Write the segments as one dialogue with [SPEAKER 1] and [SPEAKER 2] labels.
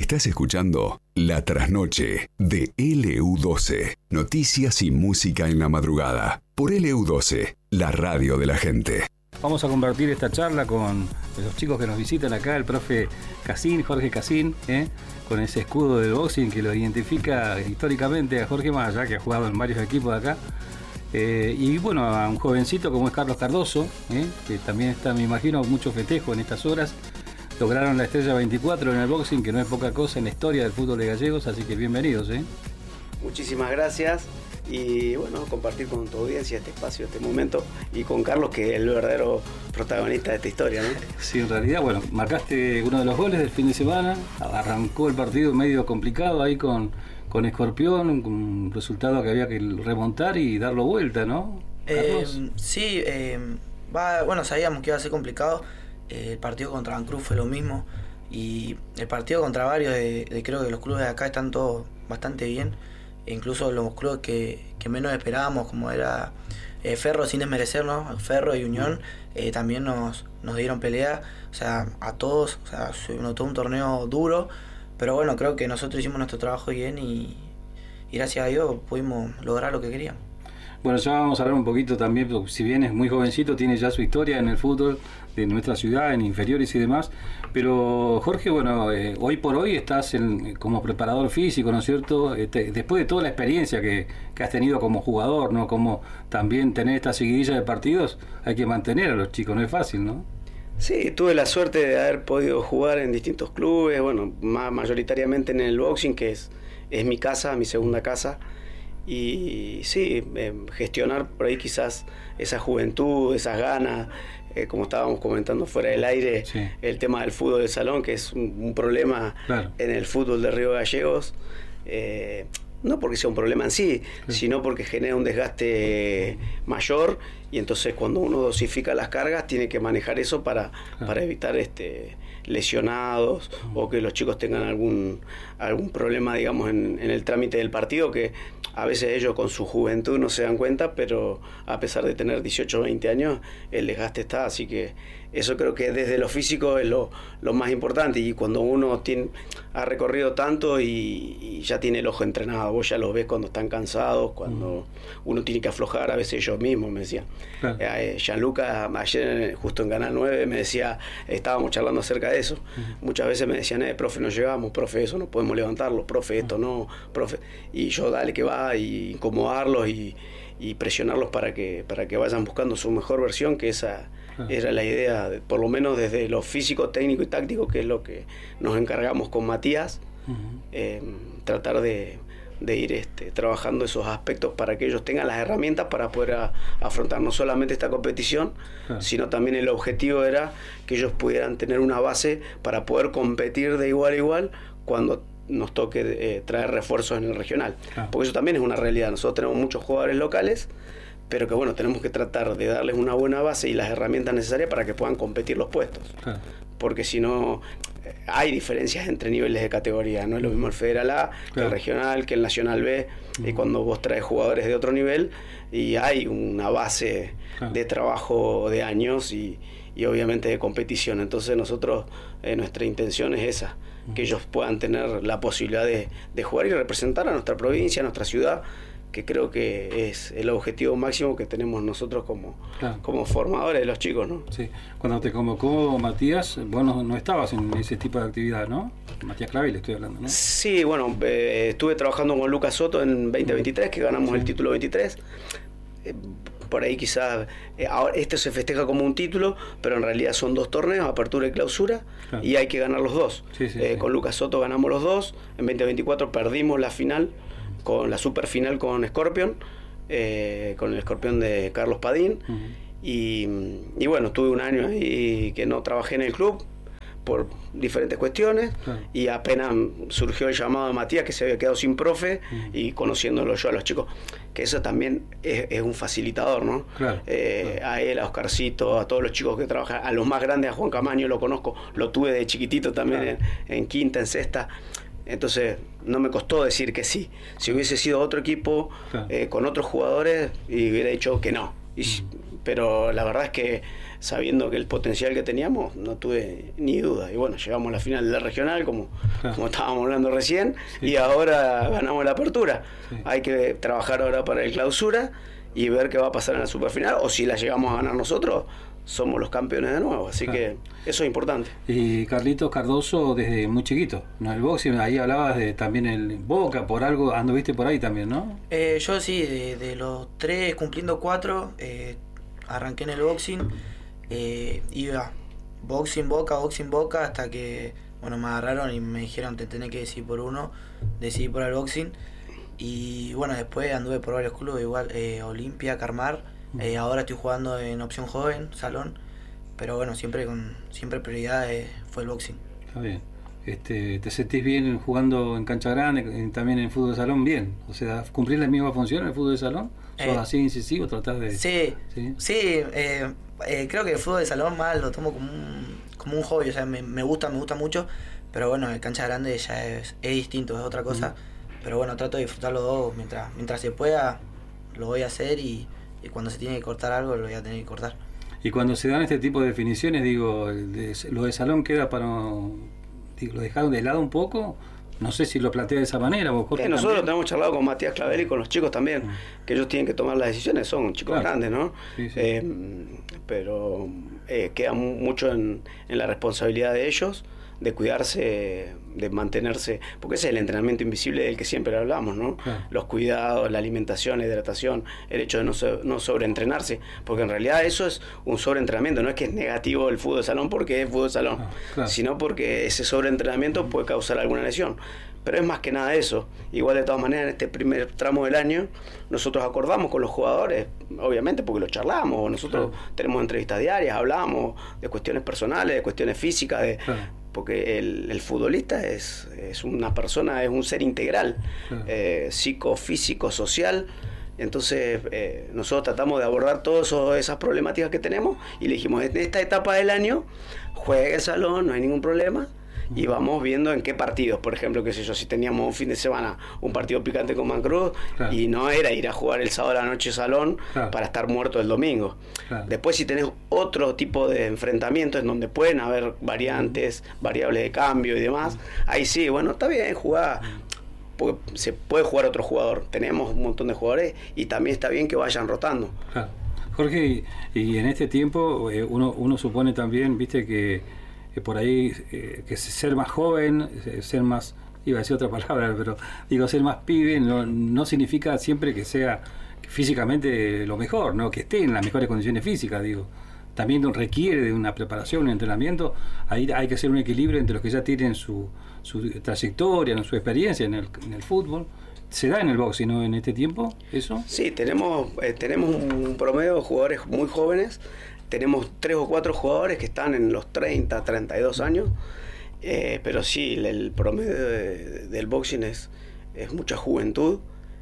[SPEAKER 1] Estás escuchando La Trasnoche de LU12. Noticias y música en la madrugada. Por LU12, la radio de la gente.
[SPEAKER 2] Vamos a compartir esta charla con los chicos que nos visitan acá, el profe Casín, Jorge Casín, con ese escudo del boxing que lo identifica históricamente a Jorge Maya, que ha jugado en varios equipos de acá. Y bueno, a un jovencito como es Carlos Cardoso, que también está, me imagino, mucho festejo en estas horas. Lograron la estrella 24 en el boxing, que no es poca cosa en la historia del fútbol de Gallegos, así que bienvenidos.
[SPEAKER 3] Muchísimas gracias y bueno, compartir con tu audiencia este espacio, este momento, y con Carlos, que es el verdadero protagonista de esta historia, ¿no?
[SPEAKER 2] Sí, en realidad, bueno, marcaste uno de los goles del fin de semana, arrancó el partido medio complicado ahí con Escorpión, con un resultado que había que remontar y darlo vuelta, ¿no?
[SPEAKER 4] Sí, bueno, sabíamos que iba a ser complicado. El partido contra Cruz fue lo mismo, y el partido contra varios creo que los clubes de acá están todos bastante bien, e incluso los clubes que menos esperábamos, como era Ferro, sin desmerecernos, Ferro y Unión, también nos dieron pelea, o sea, a todos, o sea, se notó un torneo duro, pero bueno, creo que nosotros hicimos nuestro trabajo bien y gracias a Dios pudimos lograr lo que queríamos.
[SPEAKER 2] Bueno, ya vamos a hablar un poquito también, si bien es muy jovencito, tiene ya su historia en el fútbol de nuestra ciudad, en inferiores y demás, pero Jorge, bueno, hoy por hoy estás como preparador físico, ¿no es cierto? Después de toda la experiencia que has tenido como jugador, ¿no? Como también tener esta seguidilla de partidos, hay que mantener a los chicos, no es fácil, ¿no?
[SPEAKER 3] Sí, tuve la suerte de haber podido jugar en distintos clubes, bueno, mayoritariamente en el boxing, que es mi casa, mi segunda casa. Y sí, gestionar por ahí quizás esa juventud, esas ganas, como estábamos comentando fuera del aire, sí. El tema del fútbol de salón, que es un problema, claro, en el fútbol de Río Gallegos, no porque sea un problema en sí, sino porque genera un desgaste mayor, y entonces cuando uno dosifica las cargas tiene que manejar eso para evitar lesionados, o que los chicos tengan algún problema, digamos, en el trámite del partido, que a veces ellos con su juventud no se dan cuenta, pero a pesar de tener 18 o 20 años, el desgaste está, así que eso creo que desde lo físico es lo más importante, y cuando uno ha recorrido tanto y ya tiene el ojo entrenado, vos ya los ves cuando están cansados, cuando uno tiene que aflojar, a veces ellos mismos me decían. Claro. Gianluca ayer justo en Canal 9 me decía, estábamos charlando acerca de eso, muchas veces me decían, profe, no llegamos, profe, eso no podemos levantarlo, profe, esto no, profe, y yo dale que va, y incomodarlos y presionarlos para que vayan buscando su mejor versión, que esa era la idea, por lo menos desde lo físico, técnico y táctico, que es lo que nos encargamos con Matías, tratar de ir trabajando esos aspectos para que ellos tengan las herramientas para poder afrontar no solamente esta competición, sino también el objetivo era que ellos pudieran tener una base para poder competir de igual a igual cuando nos toque traer refuerzos en el regional, porque eso también es una realidad. Nosotros tenemos muchos jugadores locales, pero que bueno, tenemos que tratar de darles una buena base y las herramientas necesarias para que puedan competir los puestos, porque si no hay diferencias entre niveles de categoría, no es lo mismo el Federal A que el Regional, que el Nacional B, y cuando vos traes jugadores de otro nivel y hay una base de trabajo de años y obviamente de competición, entonces nosotros nuestra intención es esa, que ellos puedan tener la posibilidad de jugar y representar a nuestra provincia, a nuestra ciudad, que creo que es el objetivo máximo que tenemos nosotros como formadores de los chicos, ¿no? Sí.
[SPEAKER 2] Cuando te convocó Matías, vos no estabas en ese tipo de actividad, ¿no? Matías Clavel estoy hablando, ¿no?
[SPEAKER 3] Sí, bueno, estuve trabajando con Lucas Soto en 2023, que ganamos el título 23. Por ahí quizás ahora se festeja como un título, pero en realidad son dos torneos, apertura y clausura, y hay que ganar los dos. Con Lucas Soto ganamos los dos, en 2024 perdimos la final, con la super final con Scorpion, con el Scorpion de Carlos Padín, y bueno, tuve un año ahí que no trabajé en el club por diferentes cuestiones, y apenas surgió el llamado de Matías, que se había quedado sin profe, y conociéndolo yo a los chicos, que eso también es un facilitador, ¿no? A él, a Oscarcito, a todos los chicos que trabajan, a los más grandes, a Juan Camaño lo conozco, lo tuve de chiquitito también, en quinta, en sexta. Entonces no me costó decir que sí. Si hubiese sido otro equipo, con otros jugadores, y hubiera dicho que no. Pero la verdad es que sabiendo que el potencial que teníamos, no tuve ni duda. Y bueno, llegamos a la final de la regional, como estábamos hablando recién, y ahora ganamos la apertura. Hay que trabajar ahora para el clausura y ver qué va a pasar en la superfinal, o si la llegamos a ganar nosotros, somos los campeones de nuevo, así que eso es importante.
[SPEAKER 2] Y Carlitos Cardoso desde muy chiquito, ¿no? El boxing, ahí hablabas de también el Boca, por algo, anduviste por ahí también, ¿no?
[SPEAKER 4] Yo sí, de los 3 cumpliendo 4, arranqué en el boxing, iba boxing Boca, hasta que, bueno, me agarraron y me dijeron te tenés que decidir por uno, decidí por el boxing, y bueno, después anduve por varios clubes, igual, Olimpia, Carmar, ahora estoy jugando en opción joven, salón, pero bueno, siempre prioridad fue el boxing.
[SPEAKER 2] Está bien. ¿Te sentís bien jugando en cancha grande, también en fútbol de salón? Bien, o sea, ¿cumplís la misma función en el fútbol de salón? ¿Sos así incisivo? ¿Tratás de...?
[SPEAKER 4] Sí, creo que el fútbol de salón más lo tomo como un hobby, o sea, me gusta mucho, pero bueno, en cancha grande ya es distinto, es otra cosa, pero bueno, trato de disfrutar los dos, mientras se pueda, lo voy a hacer, y cuando se tiene que cortar algo, lo voy a tener que cortar.
[SPEAKER 2] Y cuando se dan este tipo de definiciones, digo, lo de salón queda para... ¿Lo dejaron de lado un poco? No sé si lo plantea de esa manera. ¿Vos, Jorge,
[SPEAKER 3] nosotros lo tenemos charlado con Matías Clavel y con los chicos también, que ellos tienen que tomar las decisiones, son chicos grandes, ¿no? Sí. Pero queda mucho en la responsabilidad de ellos, de cuidarse, de mantenerse, porque ese es el entrenamiento invisible del que siempre hablamos, ¿no? Los cuidados, la alimentación, la hidratación, el hecho de no sobreentrenarse, porque en realidad eso es un sobreentrenamiento, no es que es negativo el fútbol de salón porque es fútbol de salón, sino porque ese sobreentrenamiento puede causar alguna lesión. Pero es más que nada eso. Igual, de todas maneras, en este primer tramo del año nosotros acordamos con los jugadores, obviamente porque lo charlamos, nosotros tenemos entrevistas diarias, hablamos de cuestiones personales, de cuestiones físicas, porque el futbolista es una persona, es un ser integral, psicofísico, social. Entonces nosotros tratamos de abordar todas esas problemáticas que tenemos y le dijimos, en esta etapa del año juega el salón, no hay ningún problema, y vamos viendo en qué partidos, por ejemplo, qué sé yo, si teníamos un fin de semana un partido picante con Mancruz, y no era ir a jugar el sábado a la noche salón para estar muerto el domingo. Después, si tenés otro tipo de enfrentamiento en donde pueden haber variantes, variables de cambio y demás, ahí sí, bueno, está bien jugar, porque se puede jugar otro jugador, tenemos un montón de jugadores y también está bien que vayan rotando.
[SPEAKER 2] Jorge, y en este tiempo uno supone también, viste, que por ahí que ser más joven, ser más, iba a decir otra palabra, pero digo, ser más pibe no significa siempre que sea físicamente lo mejor, ¿no? Que esté en las mejores condiciones físicas, digo. También requiere de una preparación, un entrenamiento. Ahí hay que hacer un equilibrio entre los que ya tienen su trayectoria, su experiencia en el fútbol. ¿Se da en el boxing, no, en este tiempo eso?
[SPEAKER 3] Sí, tenemos un promedio de jugadores muy jóvenes. Tenemos 3 o 4 jugadores que están en los 30, 32 años, pero sí, el promedio del boxing es mucha juventud,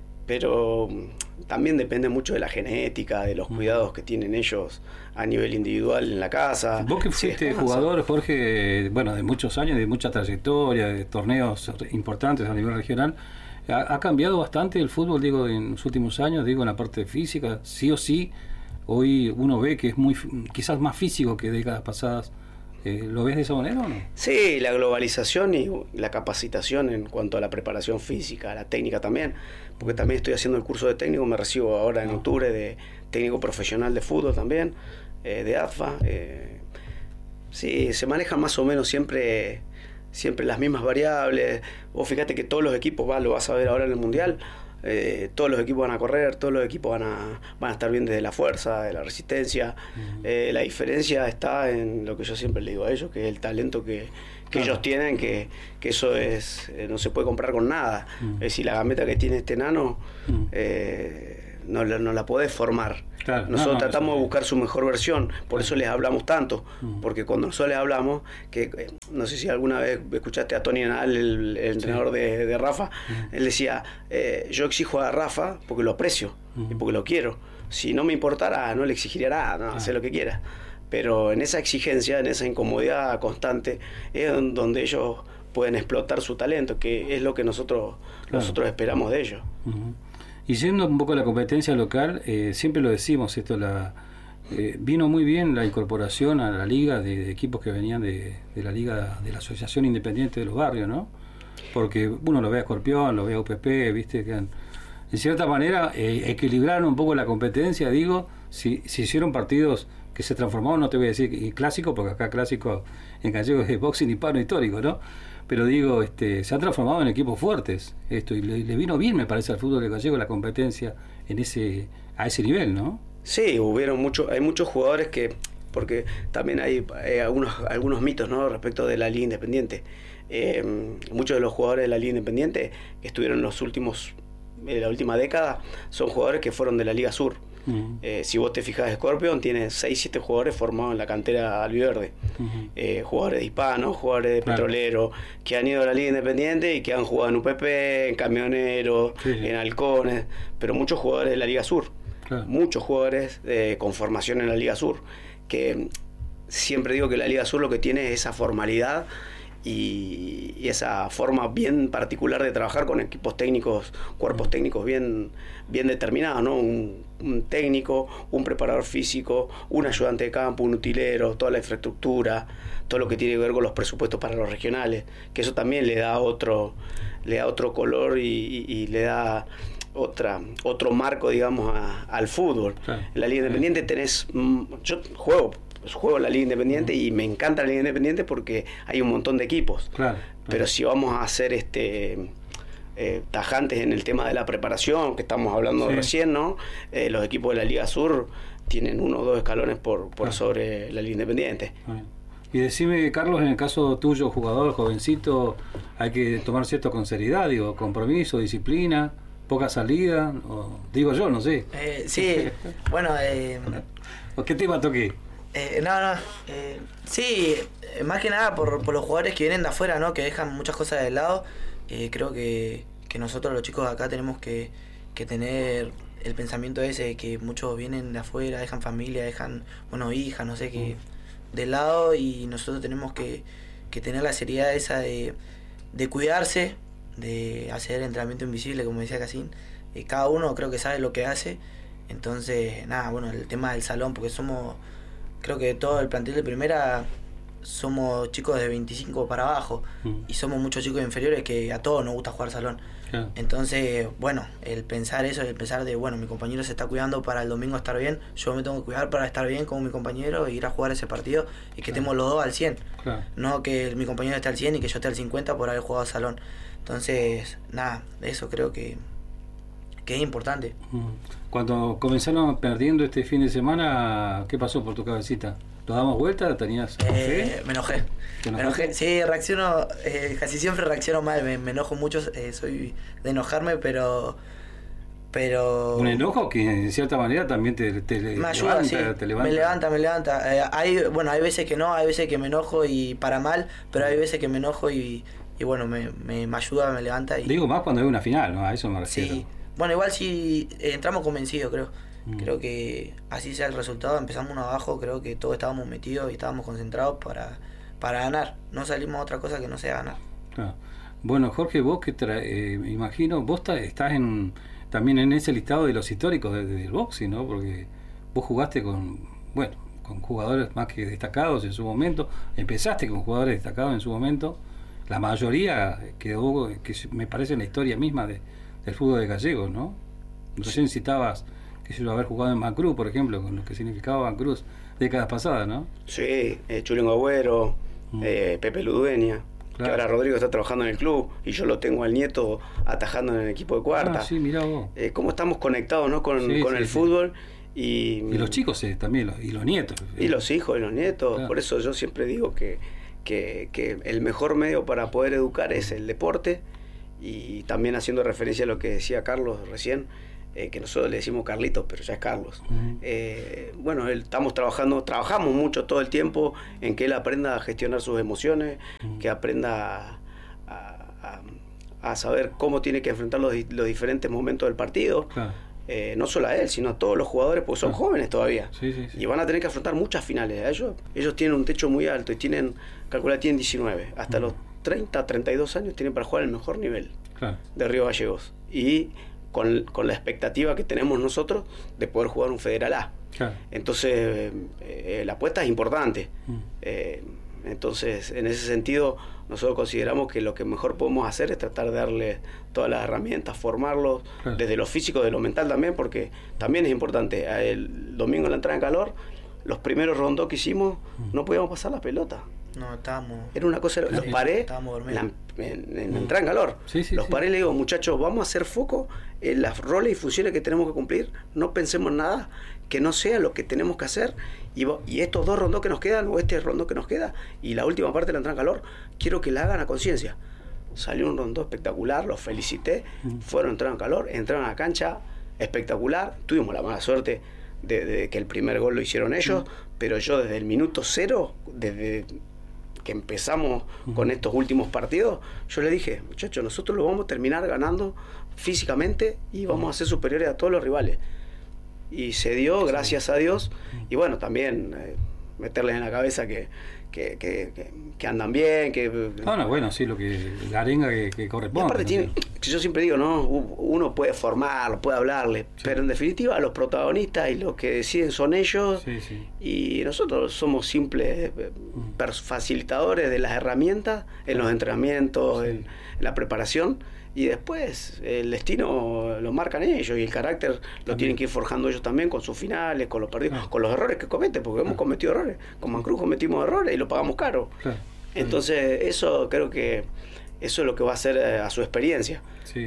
[SPEAKER 3] pero también depende mucho de la genética, de los cuidados que tienen ellos a nivel individual en la casa.
[SPEAKER 2] Vos que fuiste jugador, Jorge, bueno, de muchos años, de mucha trayectoria, de torneos importantes a nivel regional, ¿ha cambiado bastante el fútbol, digo, en los últimos años, digo, en la parte física? Sí o sí. Hoy uno ve que es quizás más físico que décadas pasadas. ¿Lo ves de esa manera o no?
[SPEAKER 3] Sí, la globalización y la capacitación en cuanto a la preparación física, la técnica también, porque también estoy haciendo el curso de técnico, me recibo ahora en octubre de técnico profesional de fútbol también, de AFA. Sí, se manejan más o menos siempre las mismas variables. Vos fíjate que todos los equipos, lo vas a ver ahora en el Mundial, todos los equipos van a correr, todos los equipos van a estar bien desde la fuerza, de la resistencia. La diferencia está en lo que yo siempre le digo a ellos, que es el talento que ellos tienen, que eso no se puede comprar con nada. Es decir, la gambeta que tiene este enano no la podés formar. Nosotros tratamos de buscar su mejor versión, por eso les hablamos tanto, porque cuando nosotros les hablamos, que no sé si alguna vez escuchaste a Tony Nadal, el entrenador de Rafa, él decía, yo exijo a Rafa porque lo aprecio y porque lo quiero. Si no me importara, no le exigiría nada, hacer lo que quiera. Pero en esa exigencia, en esa incomodidad constante, es donde ellos pueden explotar su talento, que es lo que nosotros esperamos de ellos.
[SPEAKER 2] Y yendo un poco a la competencia local, siempre lo decimos, vino muy bien la incorporación a la liga de equipos que venían de la liga de la Asociación Independiente de los Barrios, ¿no? Porque uno lo ve a Escorpión, lo ve a UPP, viste, que en cierta manera equilibraron un poco la competencia, digo, si hicieron partidos que se transformaron, no te voy a decir clásico, porque acá clásico en gallego es de boxing y paro histórico, ¿no? Pero digo, se han transformado en equipos fuertes, y le vino bien, me parece, al fútbol gallego la competencia a ese nivel, ¿no?
[SPEAKER 3] Sí, hay muchos jugadores porque también hay algunos mitos, ¿no?, respecto de la Liga Independiente. Muchos de los jugadores de la Liga Independiente que estuvieron en la última década son jugadores que fueron de la Liga Sur. Si vos te fijas, Scorpion tiene 6-7 jugadores formados en la cantera albiverde. Jugadores de Hispano, jugadores de Petrolero, que han ido a la Liga Independiente y que han jugado en UPP, en Camioneros, en Halcones, pero muchos jugadores de la Liga Sur. Muchos jugadores con formación en la Liga Sur, que siempre digo que la Liga Sur lo que tiene es esa formalidad y esa forma bien particular de trabajar con equipos técnicos, cuerpos técnicos bien determinados, ¿no? Un técnico, un preparador físico, un ayudante de campo, un utilero, toda la infraestructura, todo lo que tiene que ver con los presupuestos para los regionales, que eso también le da otro color y le da otro marco, digamos, al fútbol. En la Liga Independiente yo juego en la Liga Independiente y me encanta la Liga Independiente porque hay un montón de equipos. Pero si vamos a hacer tajantes en el tema de la preparación, que estamos hablando recién, ¿no? Los equipos de la Liga Sur tienen 1 o 2 escalones por sobre la Liga Independiente.
[SPEAKER 2] Y decime, Carlos, en el caso tuyo, jugador jovencito, hay que tomarse esto con seriedad, digo, compromiso, disciplina, poca salida, digo yo, no sé.
[SPEAKER 4] Sí, bueno...
[SPEAKER 2] ¿Qué tema toqué?
[SPEAKER 4] Sí, más que nada por los jugadores que vienen de afuera, ¿no?, que dejan muchas cosas de lado. Creo que nosotros los chicos de acá tenemos que tener el pensamiento ese de que muchos vienen de afuera, dejan familia, dejan, hijas, no sé qué, de lado, y nosotros tenemos que tener la seriedad esa de cuidarse, de hacer entrenamiento invisible, como decía Casín. Cada uno creo que sabe lo que hace. Entonces, el tema del salón, porque creo que todo el plantel de primera somos chicos de 25 para abajo, y somos muchos chicos inferiores que a todos nos gusta jugar salón. Entonces, el pensar eso, el pensar de, mi compañero se está cuidando para el domingo estar bien, yo me tengo que cuidar para estar bien con mi compañero e ir a jugar ese partido y que estemos los dos al 100. No que mi compañero esté al 100 y que yo esté al 50 por haber jugado salón. Entonces, eso creo que es importante.
[SPEAKER 2] Cuando comenzaron perdiendo este fin de semana, ¿qué pasó por tu cabecita? ¿Lo damos vuelta? ¿Tenías fe?
[SPEAKER 4] Me enojé. Me enojé. Sí, reacciono, casi siempre reacciono mal, me enojo mucho, soy de enojarme, pero... Un
[SPEAKER 2] enojo que en cierta manera también te
[SPEAKER 4] me ayuda,
[SPEAKER 2] te levanta.
[SPEAKER 4] Me levanta. Hay veces que no, hay veces que me enojo y para mal, pero hay veces que me enojo y me ayuda, me levanta.
[SPEAKER 2] Digo más cuando hay una final, ¿no? A eso me refiero.
[SPEAKER 4] Sí. Igual si entramos convencidos, creo. Creo que así sea el resultado. Empezamos uno abajo, creo que todos estábamos metidos y estábamos concentrados para ganar. No salimos a otra cosa que no sea ganar.
[SPEAKER 2] Claro. Bueno, Jorge, vos que me imagino, vos estás también en ese listado de los históricos del boxing, ¿no? Porque vos jugaste con jugadores más que destacados en su momento. Empezaste con jugadores destacados en su momento. La mayoría quedó, que me parece, en la historia misma del fútbol de gallegos, ¿no? Recién citabas haber jugado en Vancruz, por ejemplo, con lo que significaba Vancruz décadas pasadas, ¿no?
[SPEAKER 3] Sí, Chulengo Agüero, Pepe Ludueña, que ahora Rodrigo está trabajando en el club y yo lo tengo al nieto atajando en el equipo de cuarta.
[SPEAKER 2] Sí, mirá vos.
[SPEAKER 3] Cómo estamos conectados, ¿no? con el fútbol. Y
[SPEAKER 2] los chicos también, y los nietos.
[SPEAKER 3] Y los hijos y los nietos. Claro. Por eso yo siempre digo que el mejor medio para poder educar es el deporte, y también haciendo referencia a lo que decía Carlos recién, que nosotros le decimos Carlitos, pero ya es Carlos. Trabajamos mucho todo el tiempo en que él aprenda a gestionar sus emociones, que aprenda a saber cómo tiene que enfrentar los diferentes momentos del partido. Claro. No solo a él, sino a todos los jugadores, porque son jóvenes todavía.
[SPEAKER 2] Sí.
[SPEAKER 3] Y van a tener que afrontar muchas finales. Ellos tienen un techo muy alto y tienen 19. Hasta los 30, 32 años tienen para jugar el mejor nivel de Río Gallegos. Y con la expectativa que tenemos nosotros de poder jugar un Federal A.
[SPEAKER 2] Claro.
[SPEAKER 3] Entonces, la apuesta es importante. Entonces, en ese sentido, nosotros consideramos que lo que mejor podemos hacer es tratar de darle todas las herramientas, formarlos,
[SPEAKER 2] claro,
[SPEAKER 3] desde lo físico, de lo mental también, porque también es importante. El domingo en la entrada en calor, los primeros rondos que hicimos, no podíamos pasar la pelota.
[SPEAKER 4] No, estábamos...
[SPEAKER 3] Era una cosa, los paré en entrada en calor. Los paré y le digo, muchachos, vamos a hacer foco en las roles y funciones que tenemos que cumplir, no pensemos nada que no sea lo que tenemos que hacer, y estos 2 rondos que nos quedan, o este rondo que nos queda, y la última parte de la entrada en calor, quiero que la hagan a conciencia. Salió un rondo espectacular, los felicité, fueron, entraron en calor, entraron a la cancha, espectacular, tuvimos la mala suerte de que el primer gol lo hicieron ellos, pero yo desde el minuto 0, desde que empezamos con estos últimos partidos, yo le dije, muchachos, nosotros lo vamos a terminar ganando físicamente y vamos a ser superiores a todos los rivales. Y se dio, gracias a Dios, y bueno, también meterles en la cabeza que andan bien, que...
[SPEAKER 2] bueno, sí, la arenga que corresponde.
[SPEAKER 3] Y aparte yo siempre digo, ¿no? Uno puede formarlo, puede hablarle, pero en definitiva los protagonistas y los que deciden son ellos, y nosotros somos simples facilitadores de las herramientas en los entrenamientos, en la preparación, y después el destino lo marcan ellos, y el carácter lo tienen que ir forjando ellos también con sus finales, con los partidos, con los errores que cometen, porque hemos cometido errores. Con Mancruz cometimos errores y lo pagamos caro. Entonces eso creo que eso es lo que va a hacer a su experiencia.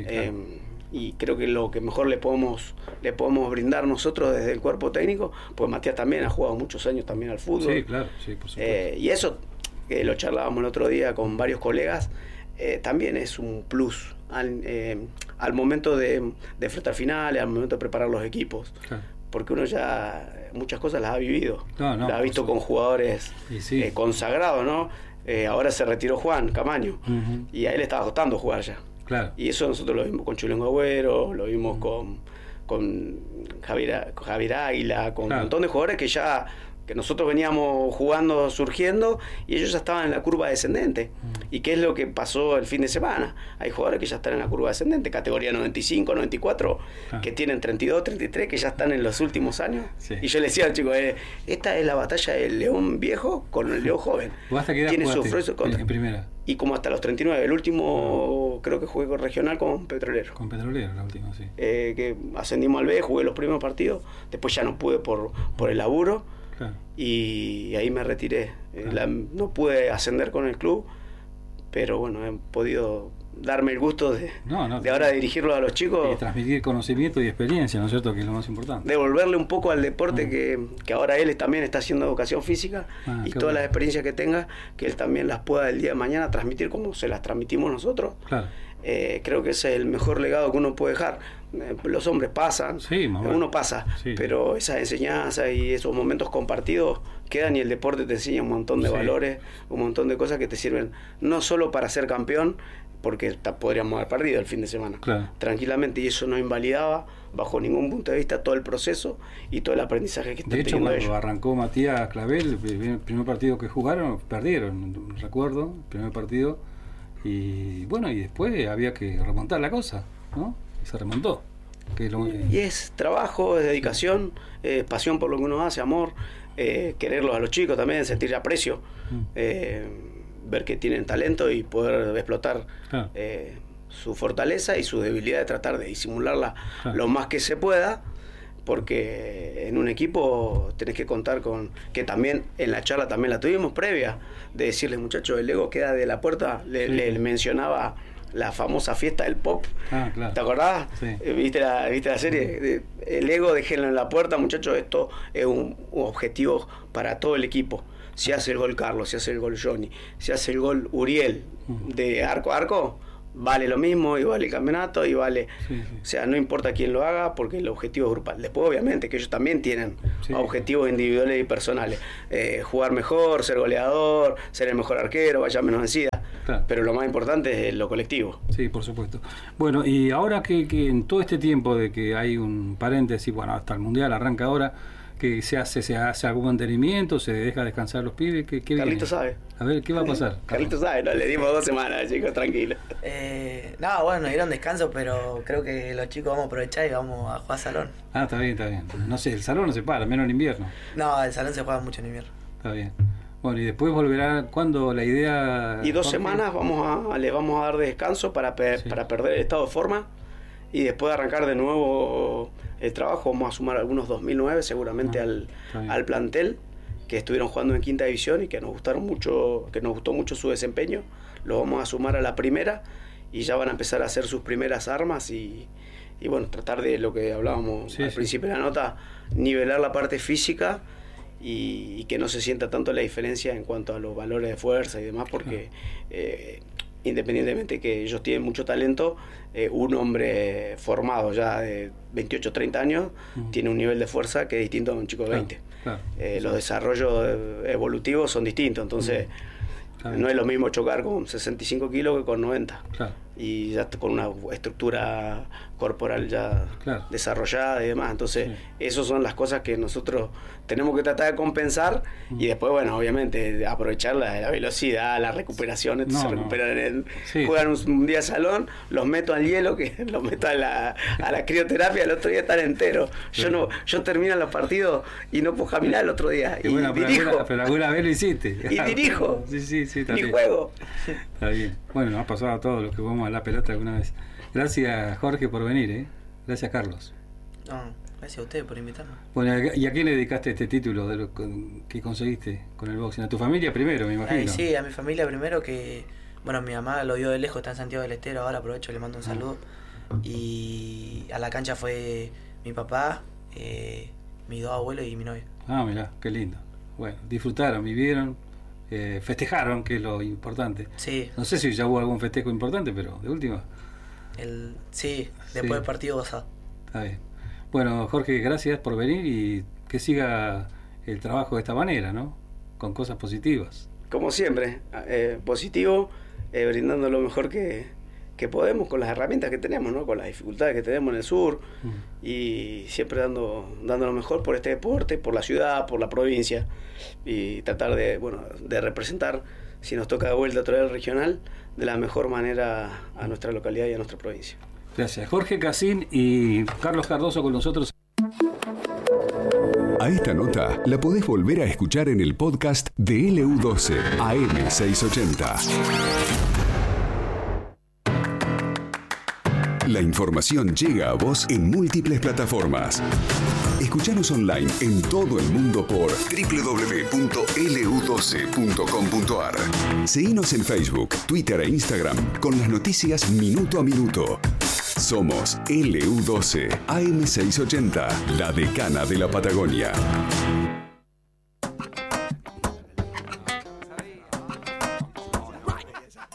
[SPEAKER 3] Y creo que lo que mejor le podemos brindar nosotros desde el cuerpo técnico, pues Matías también ha jugado muchos años también al fútbol.
[SPEAKER 2] Sí, claro, sí, por supuesto.
[SPEAKER 3] Y eso, que lo charlábamos el otro día con varios colegas, también es un plus al momento de enfrentar finales, al momento de preparar los equipos. Porque uno ya muchas cosas las ha vivido, las ha visto con jugadores consagrados, ¿no? Ahora se retiró Juan Camaño, y a él le estaba costando jugar ya. Y eso nosotros lo vimos con Chulengo Agüero, lo vimos con Javier Águila, con un montón de jugadores que nosotros veníamos jugando, surgiendo, y ellos ya estaban en la curva descendente. ¿Y qué es lo que pasó el fin de semana? Hay jugadores que ya están en la curva descendente, categoría 95, 94, que tienen 32, 33, que ya están en los últimos años. Y yo le decía al chico, esta es la batalla del león viejo con el león joven.
[SPEAKER 2] ¿Tiene en primera?
[SPEAKER 3] Y como hasta los 39, el último creo que jugué con Regional con Petrolero.
[SPEAKER 2] Con Petrolero, la última, sí.
[SPEAKER 3] Que ascendimos al B, jugué los primeros partidos, después ya no pude por el laburo. Y ahí me retiré. No pude ascender con el club, pero bueno, he podido darme el gusto de ahora dirigirlo a los chicos.
[SPEAKER 2] Y transmitir conocimiento y experiencia, ¿no es cierto? Que es lo más importante.
[SPEAKER 3] Devolverle un poco al deporte que ahora él también está haciendo educación física, y todas las experiencias que tenga, que él también las pueda el día de mañana transmitir como se las transmitimos nosotros. Creo que ese es el mejor legado que uno puede dejar. Los hombres pasan, uno pasa, pero esas enseñanzas y esos momentos compartidos quedan, y el deporte te enseña un montón de valores, un montón de cosas que te sirven no solo para ser campeón, porque podríamos haber perdido el fin de semana tranquilamente, y eso no invalidaba bajo ningún punto de vista todo el proceso y todo el aprendizaje que están teniendo ellos. De hecho,
[SPEAKER 2] cuando arrancó Matías Clavel, el primer partido que jugaron, perdieron, recuerdo, el primer partido, y bueno, y después había que remontar la cosa, ¿no? Y se remontó.
[SPEAKER 3] Y es trabajo, es dedicación, es pasión por lo que uno hace, amor, quererlos a los chicos también, sentir aprecio, ver que tienen talento y poder explotar su fortaleza y su debilidad, tratar de disimularla lo más que se pueda, porque en un equipo tenés que contar con, que también en la charla también la tuvimos previa, de decirles, muchachos, el ego queda de la puerta, le mencionaba la famosa fiesta del pop, ¿te acordás? ¿Viste la serie? El ego, déjenlo en la puerta, muchachos, esto es un objetivo para todo el equipo. Si hace el gol Carlos, si hace el gol Johnny, si hace el gol Uriel, de arco a arco, vale lo mismo, y vale el campeonato, y vale, o sea, no importa quién lo haga, porque el objetivo es grupal. Después, obviamente, que ellos también tienen objetivos individuales y personales, jugar mejor, ser goleador, ser el mejor arquero, vaya menos vencida, pero lo más importante es lo colectivo.
[SPEAKER 2] Sí, por supuesto. Bueno, y ahora que en todo este tiempo de que hay un paréntesis, bueno, hasta el Mundial arranca ahora, que se hace algún mantenimiento, se deja descansar los pibes? ¿Qué
[SPEAKER 3] Carlitos sabe.
[SPEAKER 2] A ver, ¿qué va a pasar?
[SPEAKER 3] Carlitos sabe, no, le dimos 2 semanas, chicos, tranquilo.
[SPEAKER 4] No, bueno, nos dieron descanso, pero creo que los chicos vamos a aprovechar y vamos a jugar salón.
[SPEAKER 2] Ah, está bien. No sé, el salón no se para, menos en invierno.
[SPEAKER 4] No, el salón se juega mucho en invierno.
[SPEAKER 2] Está bien. Bueno, y después volverá, ¿cuándo la idea?
[SPEAKER 3] Y 2 semanas le vamos a dar de descanso para perder el estado de forma y después arrancar de nuevo el trabajo. Vamos a sumar algunos 2009 seguramente al plantel que estuvieron jugando en quinta división y que nos gustó mucho su desempeño. Los vamos a sumar a la primera y ya van a empezar a hacer sus primeras armas y bueno, tratar de lo que hablábamos al principio de la nota, nivelar la parte física y que no se sienta tanto la diferencia en cuanto a los valores de fuerza y demás, porque independientemente que ellos tienen mucho talento, un hombre formado ya de 28 30 años tiene un nivel de fuerza que es distinto a un chico de 20. Los desarrollos evolutivos son distintos, entonces no es lo mismo chocar con 65 kilos que con 90. Y ya con una estructura corporal ya desarrollada y demás. Entonces, esas son las cosas que nosotros tenemos que tratar de compensar y después, bueno, obviamente, aprovechar la velocidad, la recuperación. Entonces, recuperan juegan un día salón, los meto al hielo, que los meto a la crioterapia, el otro día están enteros. Yo termino los partidos y no puedo caminar el otro día. Y bueno, dirijo.
[SPEAKER 2] Pero alguna vez lo hiciste.
[SPEAKER 3] Y dirijo.
[SPEAKER 2] Sí, está
[SPEAKER 3] bien.
[SPEAKER 2] Y
[SPEAKER 3] juego.
[SPEAKER 2] Está bien. Bueno, nos ha pasado a todos los que jugamos a la pelota alguna vez. Gracias, Jorge, por venir, Gracias, Carlos.
[SPEAKER 4] No, gracias a ustedes por invitarme.
[SPEAKER 2] Bueno, ¿y a quién le dedicaste este título de lo que conseguiste con el boxing? ¿A tu familia primero, me imagino?
[SPEAKER 4] Sí, a mi familia primero, que bueno, mi mamá lo vio de lejos, está en Santiago del Estero, ahora aprovecho, le mando un saludo. Y a la cancha fue mi papá, mis 2 abuelos y mi novia.
[SPEAKER 2] Ah, mirá, qué lindo. Bueno, disfrutaron, vivieron, festejaron, que es lo importante.
[SPEAKER 4] Sí.
[SPEAKER 2] No sé si ya hubo algún festejo importante, pero de última.
[SPEAKER 4] Después del partido gozado.
[SPEAKER 2] Está bien. Bueno, Jorge, gracias por venir y que siga el trabajo de esta manera, ¿no? Con cosas positivas.
[SPEAKER 3] Como siempre, positivo, brindando lo mejor que podemos con las herramientas que tenemos, ¿no? Con las dificultades que tenemos en el sur y siempre dando lo mejor por este deporte, por la ciudad, por la provincia y tratar de representar, si nos toca de vuelta otra vez el regional, de la mejor manera a nuestra localidad y a nuestra provincia.
[SPEAKER 2] Gracias. Jorge Casín y Carlos Cardoso con nosotros.
[SPEAKER 1] A esta nota la podés volver a escuchar en el podcast de LU12 AM680. La información llega a vos en múltiples plataformas. Escuchanos online en todo el mundo por www.lu12.com.ar. Seguinos en Facebook, Twitter e Instagram con las noticias minuto a minuto. Somos LU12 AM680, la decana de la Patagonia.